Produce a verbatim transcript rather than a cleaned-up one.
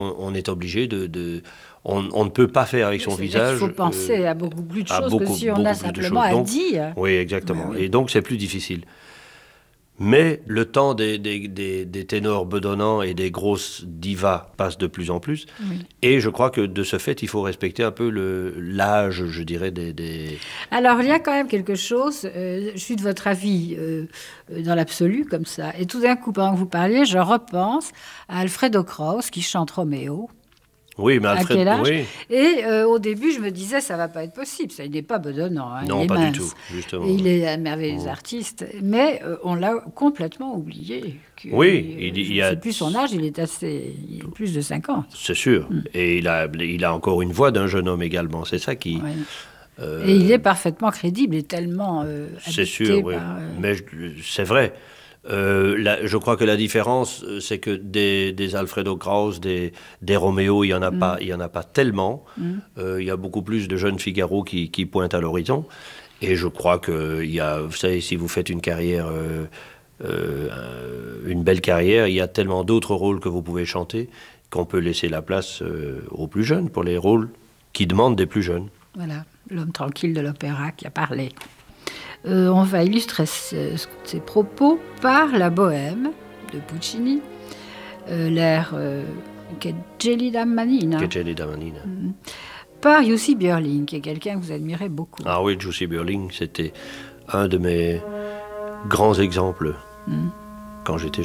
On, on est obligé de... de on, on ne peut pas faire avec son visage... Il faut penser euh, à beaucoup plus de choses beaucoup, que si on a simplement à donc, dire. Oui, exactement. Oui, oui. Et donc, c'est plus difficile. Mais le temps des, des, des, des ténors bedonnants et des grosses divas passe de plus en plus. Oui. Et je crois que de ce fait, il faut respecter un peu le, l'âge, je dirais, des, des... Alors, il y a quand même quelque chose, euh, je suis de votre avis euh, dans l'absolu, comme ça. Et tout d'un coup, pendant que vous parliez, je repense à Alfredo Kraus, qui chante Roméo. Oui, mais Alfred... À quel âge Oui. Et euh, au début, je me disais, ça va pas être possible. Ça, il n'est pas bedonnant, hein, Non, il est pas mince. du tout, justement. Et il est un merveilleux Oh. artiste. Mais euh, on l'a complètement oublié. Que, Oui, il, il je y ne a... sais plus son âge, il est assez... Il est plus de cinquante. C'est sûr. Mm. Et il a, il a encore une voix d'un jeune homme également. C'est ça qui... Ouais. Euh... Et il est parfaitement crédible et tellement euh, C'est sûr, oui. par, euh... Mais je, c'est vrai. Euh, la, je crois que la différence, c'est que des, des Alfredo Kraus, des, des Roméo, il n'y en, mm. il y en a pas tellement. Mm. Euh, il y a beaucoup plus de jeunes Figaro qui, qui pointent à l'horizon. Et je crois que, il y a, vous savez, si vous faites une carrière, euh, euh, une belle carrière, il y a tellement d'autres rôles que vous pouvez chanter qu'on peut laisser la place euh, aux plus jeunes, pour les rôles qui demandent des plus jeunes. Voilà, l'homme tranquille de l'opéra qui a parlé. Euh, on va illustrer ces propos par la Bohème de Puccini, euh, l'air euh, Che gelida manina, Che gelida manina. Mm. Par Jussi Björling, qui est quelqu'un que vous admirez beaucoup. Ah oui, Jussi Björling, c'était un de mes grands exemples mm. quand j'étais